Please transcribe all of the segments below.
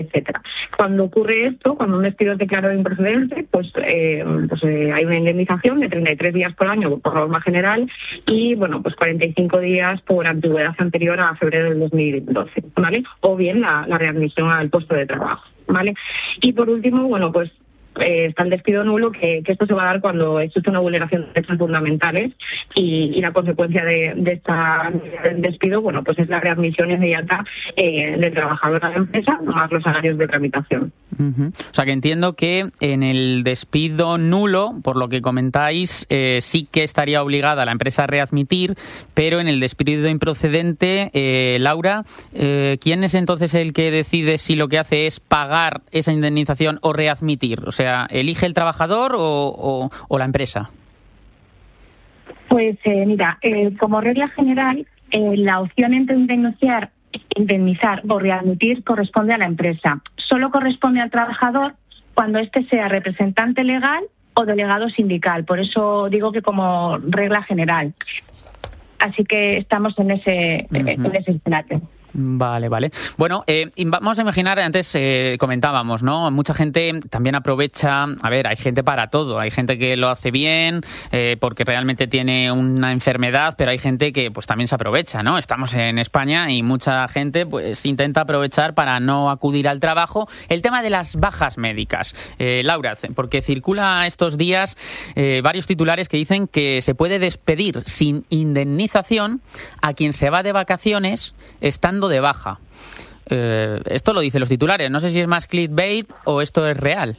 etcétera. Cuando ocurre esto, cuando un despido es declarado improcedente, hay una indemnización de 33 días por año por norma general y, 45 días por antigüedad anterior a febrero del 2012, ¿vale? O bien la readmisión al puesto de trabajo, ¿vale? Y por último, está el despido nulo, que esto se va a dar cuando existe una vulneración de derechos fundamentales y la consecuencia de del despido, es la readmisión inmediata del trabajador a la empresa, más los salarios de tramitación. Uh-huh. O sea, que entiendo que en el despido nulo, por lo que comentáis, sí que estaría obligada la empresa a readmitir, pero en el despido improcedente, Laura, ¿quién es entonces el que decide si lo que hace es pagar esa indemnización o readmitir? O sea, ¿elige el trabajador o la empresa? Pues como regla general, la opción entre indemnizar o readmitir corresponde a la empresa. Solo corresponde al trabajador cuando éste sea representante legal o delegado sindical. Por eso digo que como regla general. Así que estamos en ese escenario. Vale. Bueno, vamos a imaginar, antes comentábamos, ¿no? Mucha gente también aprovecha, hay gente para todo, hay gente que lo hace bien porque realmente tiene una enfermedad, pero hay gente que pues también se aprovecha, ¿no? Estamos en España y mucha gente pues intenta aprovechar para no acudir al trabajo. El tema de las bajas médicas, Laura, porque circula estos días varios titulares que dicen que se puede despedir sin indemnización a quien se va de vacaciones estando de baja. Esto lo dicen los titulares. No sé si es más clickbait o esto es real.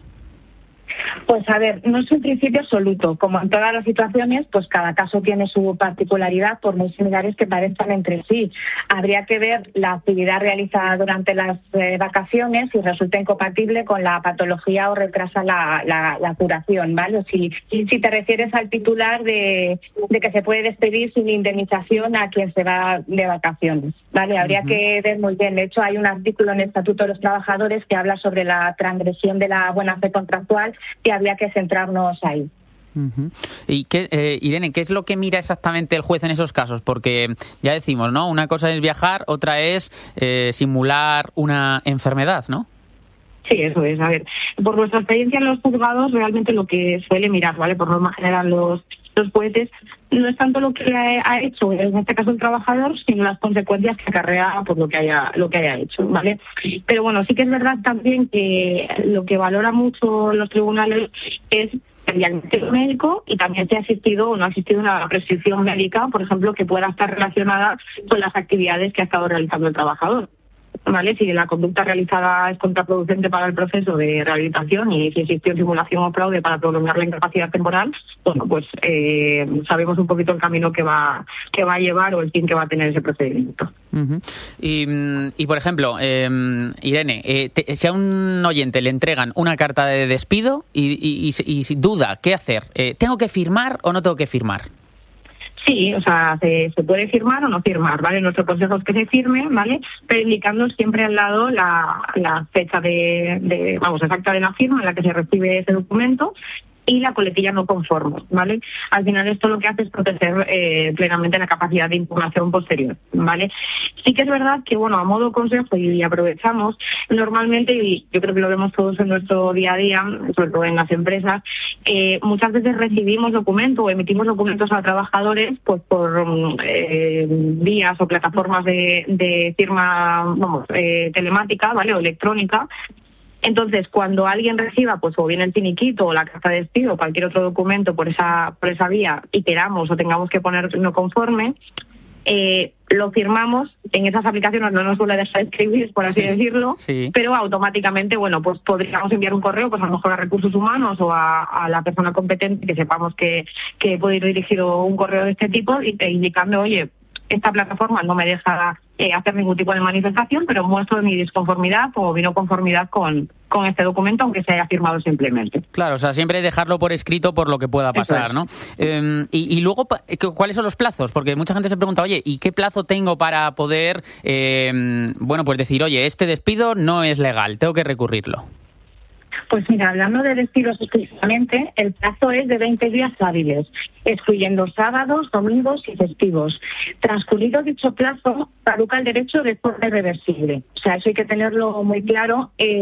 Pues no es un principio absoluto. Como en todas las situaciones, pues cada caso tiene su particularidad, por muy similares que parezcan entre sí. Habría que ver la actividad realizada durante las vacaciones si resulta incompatible con la patología o retrasa la curación, ¿vale? Si te refieres al titular de que se puede despedir sin indemnización a quien se va de vacaciones, ¿vale? Habría que ver muy bien. De hecho, hay un artículo en el Estatuto de los Trabajadores que habla sobre la transgresión de la buena fe contractual y habría que centrarnos ahí. Uh-huh. Y Irene, ¿qué es lo que mira exactamente el juez en esos casos? Porque ya decimos, ¿no? Una cosa es viajar, otra es simular una enfermedad, ¿no? Sí, eso es. Por nuestra experiencia en los juzgados, realmente lo que suele mirar, ¿vale? Por norma general los jueces, no es tanto lo que ha hecho, en este caso el trabajador, sino las consecuencias que acarrea por lo que haya hecho, ¿vale? Pero sí que es verdad también que lo que valora mucho los tribunales es el diagnóstico médico y también si ha existido o no ha existido una prescripción médica, por ejemplo, que pueda estar relacionada con las actividades que ha estado realizando el trabajador, ¿vale? Si la conducta realizada es contraproducente para el proceso de rehabilitación y si existió simulación o fraude para prolongar la incapacidad temporal, sabemos un poquito el camino que va a llevar o el fin que va a tener ese procedimiento. Uh-huh. Y por ejemplo, Irene, si a un oyente le entregan una carta de despido y duda, ¿qué hacer? ¿Tengo que firmar o no tengo que firmar? Sí, se puede firmar o no firmar, ¿vale? Nuestro consejo es que se firme, ¿vale? Pero indicando siempre al lado la fecha exacta de la firma en la que se recibe ese documento y la coletilla no conforme, ¿vale? Al final esto lo que hace es proteger plenamente la capacidad de impugnación posterior, ¿vale? Sí que es verdad que, a modo consejo, y aprovechamos, normalmente, y yo creo que lo vemos todos en nuestro día a día, sobre todo en las empresas, muchas veces recibimos documentos o emitimos documentos a trabajadores pues por vías o plataformas de firma telemática, ¿vale? O electrónica. Entonces, cuando alguien reciba, pues o bien el finiquito o la carta de despido o cualquier otro documento por esa vía y queramos o tengamos que poner no conforme, lo firmamos. En esas aplicaciones no nos suele dejar escribir, por así decirlo, pero automáticamente, pues podríamos enviar un correo, pues a lo mejor a Recursos Humanos o a la persona competente que sepamos que puede ir dirigido un correo de este tipo indicando, oye, esta plataforma no me deja hacer ningún tipo de manifestación, pero muestro mi disconformidad o mi no conformidad con este documento, aunque se haya firmado simplemente. Claro, siempre dejarlo por escrito por lo que pueda pasar, ¿no? Y luego, ¿cuáles son los plazos? Porque mucha gente se pregunta, oye, ¿y qué plazo tengo para poder, pues decir, oye, este despido no es legal, tengo que recurrirlo? Pues mira, hablando de despidos exclusivamente, el plazo es de 20 días hábiles, excluyendo sábados, domingos y festivos. Transcurrido dicho plazo, caduca el derecho de forma irreversible. O sea, eso hay que tenerlo muy claro.